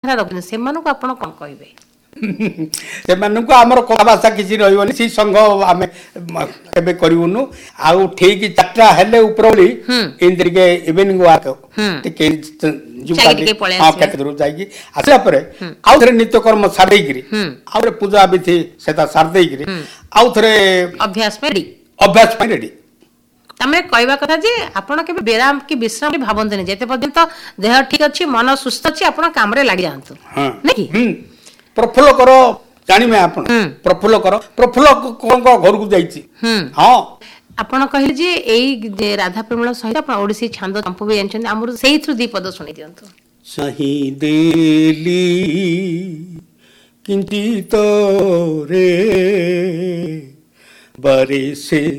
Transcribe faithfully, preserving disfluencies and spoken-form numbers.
ସଂଖ୍ୟା ରଖୁଛନ୍ତି ସେମାନଙ୍କୁ ଆପଣ କ'ଣ କହିବେ? ସେମାନଙ୍କୁ ଆମର କଥାଭାଷା କିଛି ରହିବନି, ସେ ସଂଘ ଆମେ ଏବେ କରିବୁନୁ। ଆଉ ଠିକ ଚାରିଟା ହେଲେ ଉପରଓଳି ଏମିତି ଟିକେ ଇଭିନିଂ ୱାକ୍ ଟିକେ କେତେଦୂର ଯାଇକି ଆସିଲା ପରେ ଆଉ ଥରେ ନିତ୍ୟକର୍ମ ସାରି ଦେଇକିରି ଆଉ ଥରେ ପୂଜା ବିଧି ସେଟା ସାରି ଦେଇକିରି ଆଉ ଥରେ ଅଭ୍ୟାସ ପାଇଁ ଅଭ୍ୟାସ ପାଇଁ ରେଡି। ତାମାନେ କହିବା କଥା ଯେ ଆପଣ କେବେ ବିରାମ କି ବିଶ୍ରାମ ଭାବନ୍ତୁନି, ଯେତେ ପର୍ଯ୍ୟନ୍ତ ଦେହ ଠିକ ଅଛି ମନ ସୁସ୍ଥ ଅଛି ଆପଣ କାମରେ ଲାଗି ଯାଆନ୍ତୁ। ପ୍ରଫୁଲ୍ଲ କର ଜାଣିବେ ଆପଣ, ପ୍ରଫୁଲ୍ଲ କର। ପ୍ରଫୁଲ୍ଲ କଣ ଘରକୁ ଯାଇଛି? ହଁ ଆପଣ କହିଲେ ଯେ ଏଇ ରାଧା ପରିମଳ ସହିତ ଆପଣ ଓଡ଼ିଶୀ ଛାନ୍ଦ ଚମ୍ପୁ ବି ଜାଣିଛନ୍ତି, ଆମର ସେଇଥିରୁ ଦି ପଦ ଶୁଣି ଦିଅନ୍ତୁ। ସାହି ଦେଲି କିଞ୍ଚିତ ରେ ବାରିଶେ